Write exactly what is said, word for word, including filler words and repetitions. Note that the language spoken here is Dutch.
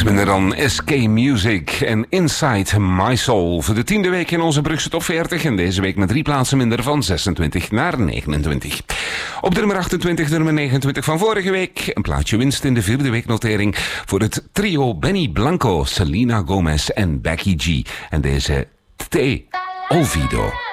plaats minder dan S K Music en Inside My Soul. Voor de tiende week in onze Brugse Top veertig. En deze week met drie plaatsen minder van zesentwintig naar negenentwintig. Op de nummer achtentwintig, de nummer negenentwintig van vorige week. Een plaatje winst in de vierde weeknotering voor het trio Benny Blanco, Selena Gomez en Becky G. En deze T. Olvido.